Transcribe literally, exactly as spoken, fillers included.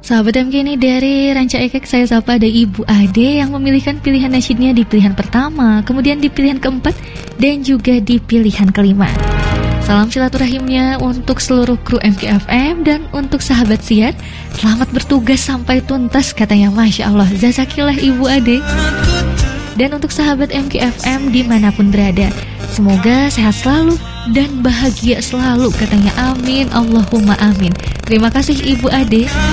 Sahabat M K, ini dari Ranca Ekek saya sapa ada Ibu Ade yang memilihkan pilihan nasyidnya di pilihan pertama, kemudian di pilihan keempat, dan juga di pilihan kelima. Salam silaturahimnya untuk seluruh kru M K F M dan untuk sahabat siar. Selamat bertugas sampai tuntas katanya. Masya Allah, jazakillah Ibu Ade. Dan untuk sahabat M K F M dimanapun berada, semoga sehat selalu dan bahagia selalu katanya. Amin, Allahumma amin. Terima kasih Ibu Ade.